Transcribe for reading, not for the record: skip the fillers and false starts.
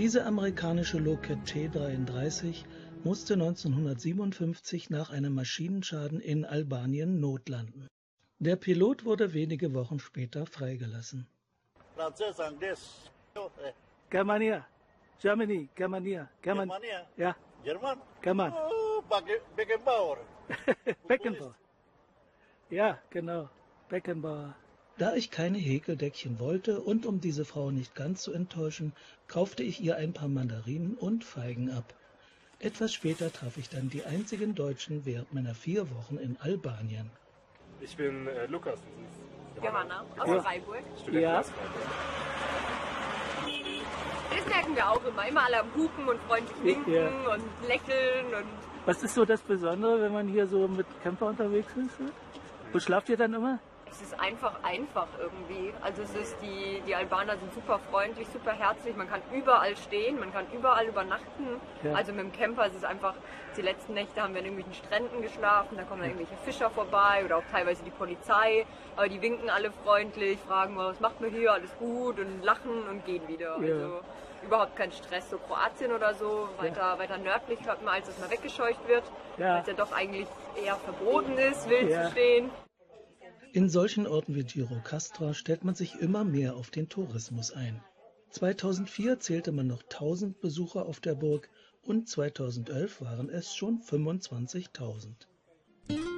Diese amerikanische Lockheed T-33 musste 1957 nach einem Maschinenschaden in Albanien notlanden. Der Pilot wurde wenige Wochen später freigelassen. Germania, Germany, Germania, Germania? Ja. Jerman? German. Oh, Beckenbauer. Beckenbauer. Ja, genau, Beckenbauer. Da ich keine Häkeldeckchen wollte und um diese Frau nicht ganz zu enttäuschen, kaufte ich ihr ein paar Mandarinen und Feigen ab. Etwas später traf ich dann die einzigen Deutschen während meiner 4 Wochen in Albanien. Ich bin Lukas. Johanna aus Freiburg. Ja. Aus Freiburg. Das merken wir auch immer alle am Hupen und freundlich winken und lächeln. Und Was ist so das Besondere, wenn man hier so mit Camper unterwegs ist? Wo schlaft ihr dann immer? es ist einfach irgendwie. Also es ist die Albaner sind super freundlich, super herzlich. Man kann überall stehen, man kann überall übernachten. Ja. Also mit dem Camper ist es einfach, die letzten Nächte haben wir an irgendwelchen Stränden geschlafen, da kommen dann irgendwelche Fischer vorbei oder auch teilweise die Polizei. Aber die winken alle freundlich, fragen, was macht man hier, alles gut und lachen und gehen wieder. Ja. Also überhaupt kein Stress. So Kroatien oder so, weiter nördlich hört man, als dass man weggescheucht wird, weil es ja doch eigentlich eher verboten ist, wild zu stehen. In solchen Orten wie Gjirokastra stellt man sich immer mehr auf den Tourismus ein. 2004 zählte man noch 1000 Besucher auf der Burg und 2011 waren es schon 25.000.